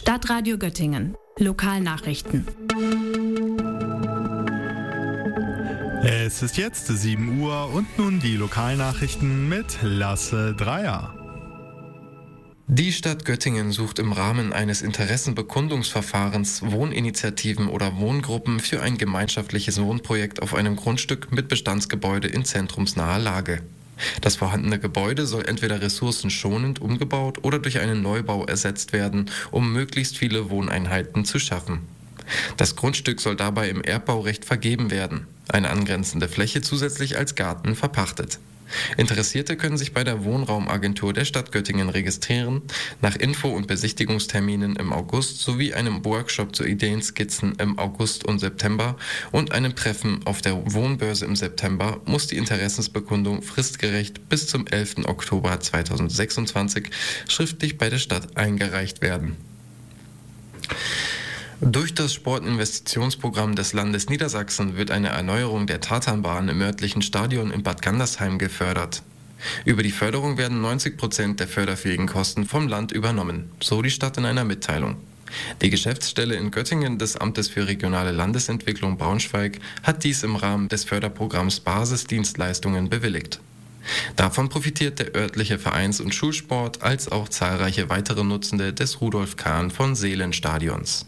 Stadtradio Göttingen. Lokalnachrichten. Es ist jetzt 7 Uhr und nun die Lokalnachrichten mit Lasse Dreier. Die Stadt Göttingen sucht im Rahmen eines Interessenbekundungsverfahrens Wohninitiativen oder Wohngruppen für ein gemeinschaftliches Wohnprojekt auf einem Grundstück mit Bestandsgebäude in zentrumsnaher Lage. Das vorhandene Gebäude soll entweder ressourcenschonend umgebaut oder durch einen Neubau ersetzt werden, um möglichst viele Wohneinheiten zu schaffen. Das Grundstück soll dabei im Erbbaurecht vergeben werden, eine angrenzende Fläche zusätzlich als Garten verpachtet. Interessierte können sich bei der Wohnraumagentur der Stadt Göttingen registrieren, nach Info- und Besichtigungsterminen im August sowie einem Workshop zu Ideenskizzen im August und September und einem Treffen auf der Wohnbörse im September muss die Interessensbekundung fristgerecht bis zum 11. Oktober 2026 schriftlich bei der Stadt eingereicht werden. Durch das Sportinvestitionsprogramm des Landes Niedersachsen wird eine Erneuerung der Tatanbahn im örtlichen Stadion in Bad Gandersheim gefördert. Über die Förderung werden 90% der förderfähigen Kosten vom Land übernommen, so die Stadt in einer Mitteilung. Die Geschäftsstelle in Göttingen des Amtes für regionale Landesentwicklung Braunschweig hat dies im Rahmen des Förderprogramms Basisdienstleistungen bewilligt. Davon profitiert der örtliche Vereins- und Schulsport als auch zahlreiche weitere Nutzende des Rudolf-Kahn-von-Seelen-Stadions.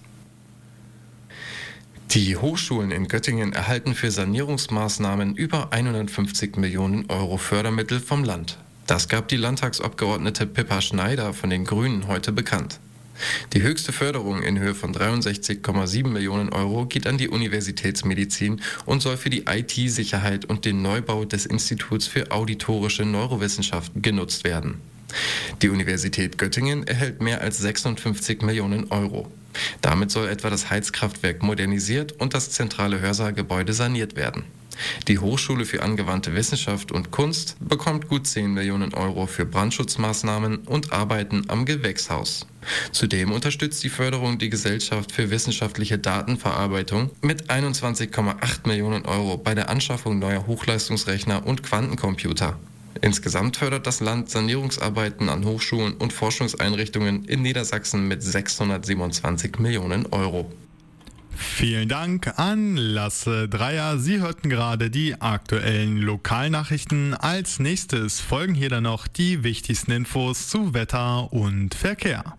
Die Hochschulen in Göttingen erhalten für Sanierungsmaßnahmen über 150 Millionen Euro Fördermittel vom Land. Das gab die Landtagsabgeordnete Pippa Schneider von den Grünen heute bekannt. Die höchste Förderung in Höhe von 63,7 Millionen Euro geht an die Universitätsmedizin und soll für die IT-Sicherheit und den Neubau des Instituts für auditorische Neurowissenschaften genutzt werden. Die Universität Göttingen erhält mehr als 56 Millionen Euro. Damit soll etwa das Heizkraftwerk modernisiert und das zentrale Hörsaalgebäude saniert werden. Die Hochschule für angewandte Wissenschaft und Kunst bekommt gut 10 Millionen Euro für Brandschutzmaßnahmen und Arbeiten am Gewächshaus. Zudem unterstützt die Förderung die Gesellschaft für wissenschaftliche Datenverarbeitung mit 21,8 Millionen Euro bei der Anschaffung neuer Hochleistungsrechner und Quantencomputer. Insgesamt fördert das Land Sanierungsarbeiten an Hochschulen und Forschungseinrichtungen in Niedersachsen mit 627 Millionen Euro. Vielen Dank an Lasse Dreier. Sie hörten gerade die aktuellen Lokalnachrichten. Als nächstes folgen hier dann noch die wichtigsten Infos zu Wetter und Verkehr.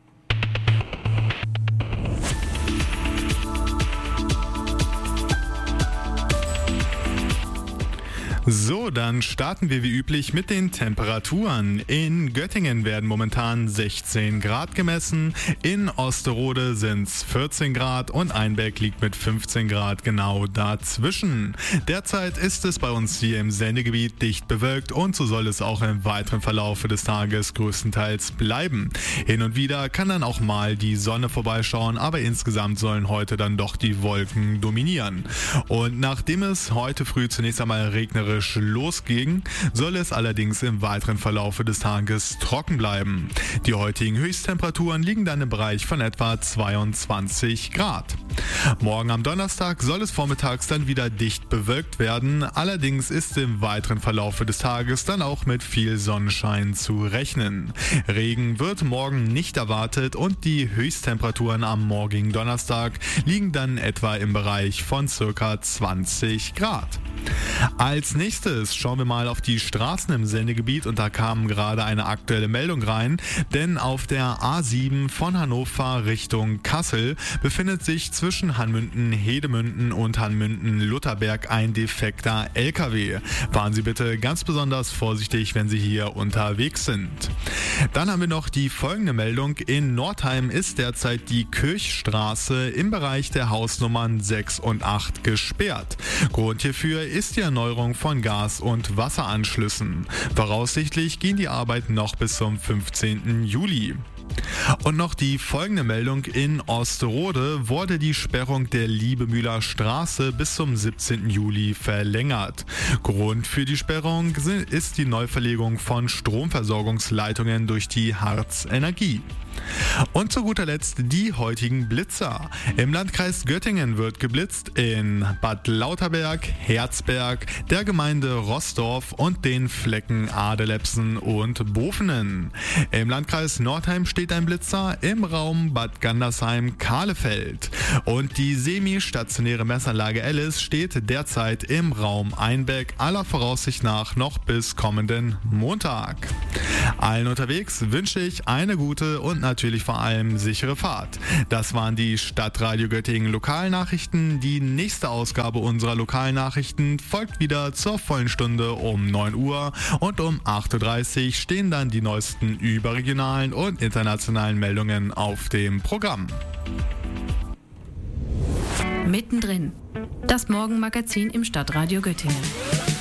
So, dann starten wir wie üblich mit den Temperaturen. In Göttingen werden momentan 16 Grad gemessen, in Osterode sind es 14 Grad und Einbeck liegt mit 15 Grad genau dazwischen. Derzeit ist es bei uns hier im Sendegebiet dicht bewölkt und so soll es auch im weiteren Verlauf des Tages größtenteils bleiben. Hin und wieder kann dann auch mal die Sonne vorbeischauen, aber insgesamt sollen heute dann doch die Wolken dominieren. Und nachdem es heute früh zunächst einmal regnerisch losging, soll es allerdings im weiteren Verlauf des Tages trocken bleiben. Die heutigen Höchsttemperaturen liegen dann im Bereich von etwa 22 Grad. Morgen am Donnerstag soll es vormittags dann wieder dicht bewölkt werden, allerdings ist im weiteren Verlauf des Tages dann auch mit viel Sonnenschein zu rechnen. Regen wird morgen nicht erwartet und die Höchsttemperaturen am morgigen Donnerstag liegen dann etwa im Bereich von ca. 20 Grad. Als nächstes schauen wir mal auf die Straßen im Sendegebiet und da kam gerade eine aktuelle Meldung rein, denn auf der A7 von Hannover Richtung Kassel befindet sich zwischen Hanmünden-Hedemünden und Hanmünden-Lutherberg ein defekter LKW. Fahren Sie bitte ganz besonders vorsichtig, wenn Sie hier unterwegs sind. Dann haben wir noch die folgende Meldung. In Nordheim ist derzeit die Kirchstraße im Bereich der Hausnummern 6 und 8 gesperrt. Grund hierfür ist die Erneuerung von Gas- und Wasseranschlüssen. Voraussichtlich gehen die Arbeiten noch bis zum 15. Juli. Und noch die folgende Meldung: In Osterode wurde die Sperrung der Liebemühler Straße bis zum 17. Juli verlängert. Grund für die Sperrung ist die Neuverlegung von Stromversorgungsleitungen durch die Harz Energie. Und zu guter Letzt die heutigen Blitzer. Im Landkreis Göttingen wird geblitzt in Bad Lauterberg, Herzberg, der Gemeinde Roßdorf und den Flecken Adelepsen und Bofenen. Im Landkreis Nordheim steht ein Blitzer im Raum Bad Gandersheim-Kahlefeld. Und die semi-stationäre Messanlage Alice steht derzeit im Raum Einbeck, aller Voraussicht nach noch bis kommenden Montag. Allen unterwegs wünsche ich eine gute und natürlich vor allem sichere Fahrt. Das waren die Stadtradio Göttingen Lokalnachrichten. Die nächste Ausgabe unserer Lokalnachrichten folgt wieder zur vollen Stunde um 9 Uhr und um 8.30 Uhr stehen dann die neuesten überregionalen und internationalen Meldungen auf dem Programm. Mittendrin. Das Morgenmagazin im Stadtradio Göttingen.